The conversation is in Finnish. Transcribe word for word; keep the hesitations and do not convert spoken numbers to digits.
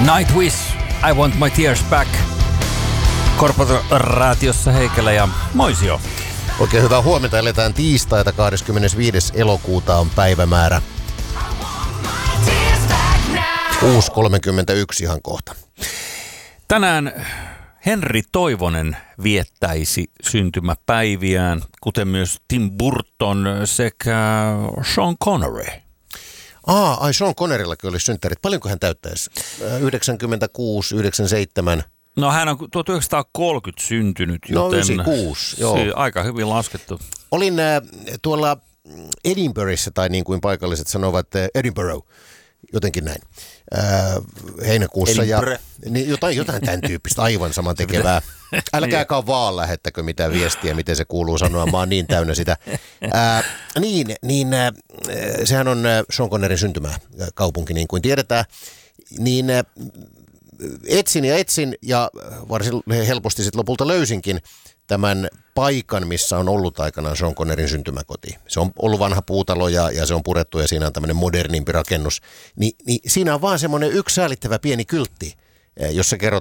Nightwish, I Want My Tears Back. Korporaatiossa Heikelä ja Moisio. Oikein hyvää huomenta, eletään tiistaita, kahdeskymmenesviides elokuuta on päivämäärä. kuusi kolmekymmentäyksi ihan kohta. Tänään Henri Toivonen viettäisi syntymäpäiviään, kuten myös Tim Burton sekä Sean Connery. Aa, ai Sean Conneryllakin olisi synttärit. Paljonko hän täyttäisi? yhdeksänkymmentäkuusi, yhdeksänkymmentäseitsemän. No hän on tuhatyhdeksänsataakolmekymmentä syntynyt, No joten yhdeksänkymmentäkuusi, joo. Aika hyvin laskettu. Olin äh, tuolla Edinburghissa, tai niin kuin paikalliset sanovat, äh, Edinburgh, jotenkin näin, äh, heinäkuussa. Ja, niin, jotain, jotain tämän tyyppistä, aivan saman tekevää. Älkääkä vaan lähettäkö mitään viestiä, miten se kuuluu sanoa, mä oon niin täynnä sitä. Äh, niin, niin äh, sehän on äh, Sean Conneryn syntymäkaupunki, niin kuin tiedetään. Niin äh, etsin ja etsin ja varsin helposti sitten lopulta löysinkin tämän paikan, missä on ollut aikanaan Sean Conneryn syntymäkoti. Se on ollut vanha puutalo ja, ja se on purettu ja siinä on tämmöinen modernimpi rakennus. Ni, niin siinä on vaan semmoinen yksi säälittävä pieni kyltti, jossa kerrotaan,